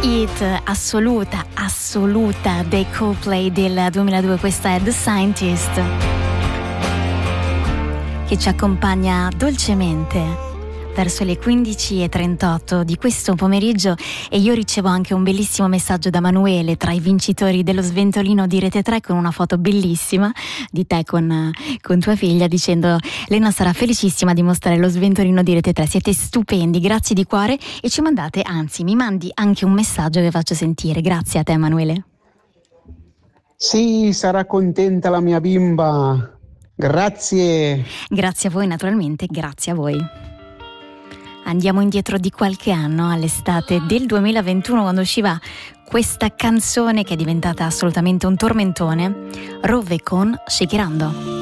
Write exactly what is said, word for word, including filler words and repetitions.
Hit assoluta, assoluta dei Coldplay del duemiladue, questa è The Scientist, che ci accompagna dolcemente verso le quindici e trentotto di questo pomeriggio, e io ricevo anche un bellissimo messaggio da Manuele, tra i vincitori dello sventolino di Rete tre, con una foto bellissima di te con, con tua figlia, dicendo: Lena sarà felicissima di mostrare lo sventolino di Rete tre, siete stupendi, grazie di cuore. E ci mandate, anzi mi mandi anche un messaggio che faccio sentire. Grazie a te, Emanuele. Sì, sarà contenta la mia bimba, grazie. Grazie a voi, naturalmente, grazie a voi. Andiamo indietro di qualche anno, all'estate del duemilaventuno, quando usciva questa canzone che è diventata assolutamente un tormentone, Rove con Shakirando.